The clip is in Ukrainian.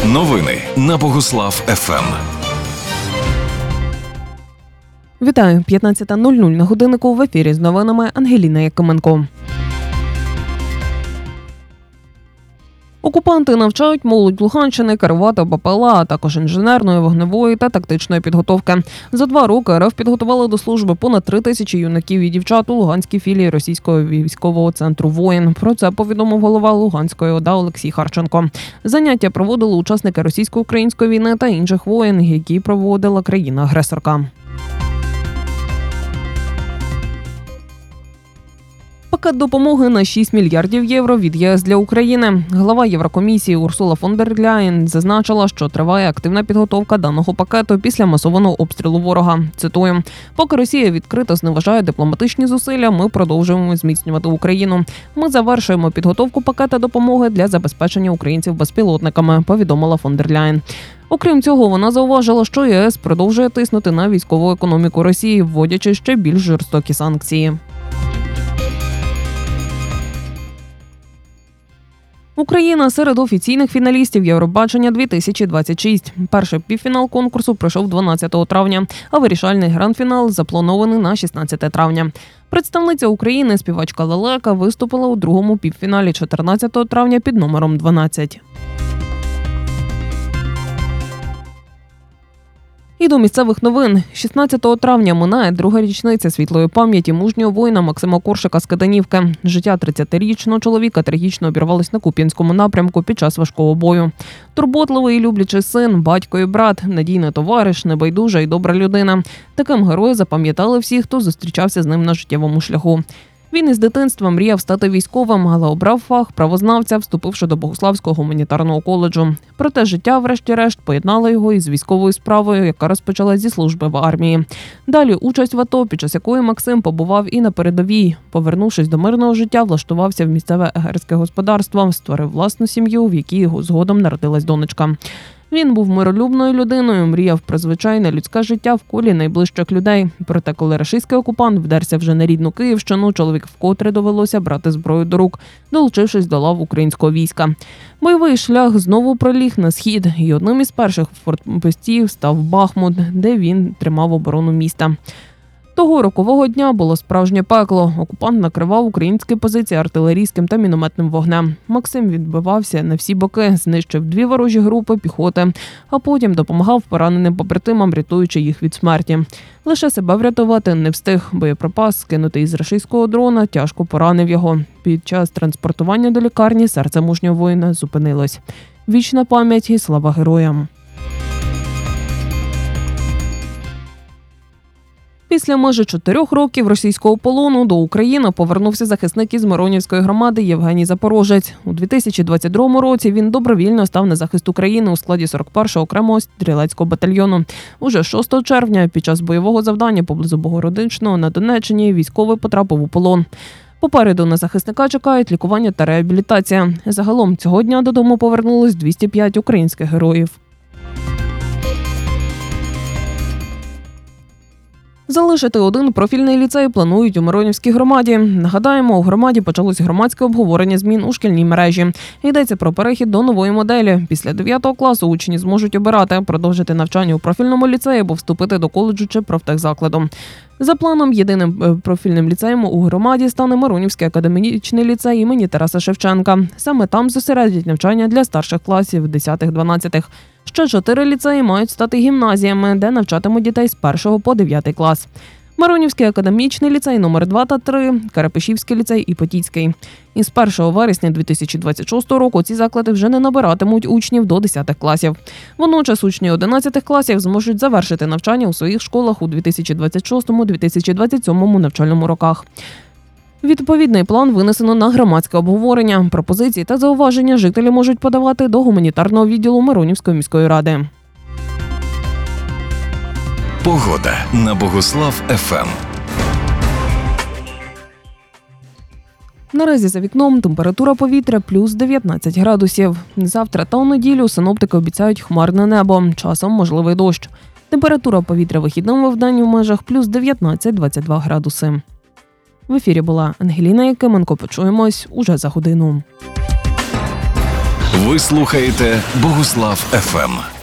Новини на Богуслав ФМ. Вітаю, 15:00 на годиннику, в ефірі з новинами Ангеліна Якименко. Окупанти навчають молодь Луганщини керувати БПЛА, а також інженерної, вогневої та тактичної підготовки. За 2 роки РФ підготували до служби понад 3 тисячі юнаків і дівчат у Луганській філії Російського військового центру «Воїн». Про це повідомив голова Луганської ОДА Олексій Харченко. Заняття проводили учасники російсько-української війни та інших воєн, які проводила країна-агресорка. Пакет допомоги на 6 мільярдів євро від ЄС для України. Глава Єврокомісії Урсула фон дер Ляєн зазначила, що триває активна підготовка даного пакету після масованого обстрілу ворога. Цитую: «Поки Росія відкрито зневажає дипломатичні зусилля, ми продовжуємо зміцнювати Україну. Ми завершуємо підготовку пакета допомоги для забезпечення українців безпілотниками», повідомила фон дер Ляєн. Окрім цього, вона зауважила, що ЄС продовжує тиснути на військову економіку Росії, вводячи ще більш жорстокі санкції. Україна серед офіційних фіналістів Євробачення-2026. Перший півфінал конкурсу пройшов 12 травня, а вирішальний гранд-фінал запланований на 16 травня. Представниця України, співачка Лелека, виступила у другому півфіналі 14 травня під номером 12. І до місцевих новин. 16 травня минає друга річниця світлої пам'яті мужнього воїна Максима Коршика з Катанівки. Життя 30-річного чоловіка трагічно обірвалось на Куп'янському напрямку під час важкого бою. Турботливий і люблячий син, батько і брат, надійний товариш, небайдужа і добра людина. Таким героя запам'ятали всі, хто зустрічався з ним на життєвому шляху. Він із дитинства мріяв стати військовим, але обрав фах правознавця, вступивши до Богуславського гуманітарного коледжу. Проте життя, врешті-решт, поєднало його із військовою справою, яка розпочалась зі служби в армії. Далі участь в АТО, під час якої Максим побував і на передовій. Повернувшись до мирного життя, влаштувався в місцеве егерське господарство, створив власну сім'ю, в якій його згодом народилась донечка. Він був миролюбною людиною, мріяв про звичайне людське життя в колі найближчих людей. Проте, коли рашистський окупант вдерся вже на рідну Київщину, чоловік вкотре довелося брати зброю до рук, долучившись до лав українського війська. Бойовий шлях знову проліг на схід, і одним із перших фортпостів став Бахмут, де він тримав оборону міста. Того рокового дня було справжнє пекло. Окупант накривав українські позиції артилерійським та мінометним вогнем. Максим відбивався на всі боки, знищив 2 ворожі групи піхоти, а потім допомагав пораненим побратимам, рятуючи їх від смерті. Лише себе врятувати не встиг. Боєприпас, скинутий із рашистського дрона, тяжко поранив його. Під час транспортування до лікарні серце мужнього воїна зупинилось. Вічна пам'ять і слава героям. Після майже 4 років російського полону до України повернувся захисник із Миронівської громади Євгеній Запорожець. У 2022 році він добровільно став на захист України у складі 41-го окремого стрілецького батальйону. Уже 6 червня під час бойового завдання поблизу Богородичного на Донеччині військовий потрапив у полон. Попереду на захисника чекають лікування та реабілітація. Загалом цього дня додому повернулось 205 українських героїв. Залишити один профільний ліцей планують у Миронівській громаді. Нагадаємо, у громаді почалось громадське обговорення змін у шкільній мережі. Йдеться про перехід до нової моделі. Після 9 класу учні зможуть обирати – продовжити навчання у профільному ліцеї або вступити до коледжу чи профтехзакладу. За планом, єдиним профільним ліцеєм у громаді стане Миронівський академічний ліцей імені Тараса Шевченка. Саме там зосередять навчання для старших класів, 10-12. Ще 4 ліцеї мають стати гімназіями, де навчатимуть дітей з 1 по 9 клас. Миронівський академічний ліцей номер 2 та 3, Карапишівський ліцей і Потіцький. Із 1 вересня 2026 року ці заклади вже не набиратимуть учнів до 10 класів. Водночас учні 11 класів зможуть завершити навчання у своїх школах у 2026-2027 навчальному роках. Відповідний план винесено на громадське обговорення. Пропозиції та зауваження жителі можуть подавати до гуманітарного відділу Миронівської міської ради. Погода на Богуслав ФМ. Наразі за вікном температура повітря плюс 19 градусів. Завтра та у неділю синоптики обіцяють хмарне небо, часом можливий дощ. Температура повітря вихідними вдень у межах плюс 19-22 градуси. В ефірі була Ангеліна Якименко. Почуємось уже за годину. Ви слухаєте Богослав ФМ.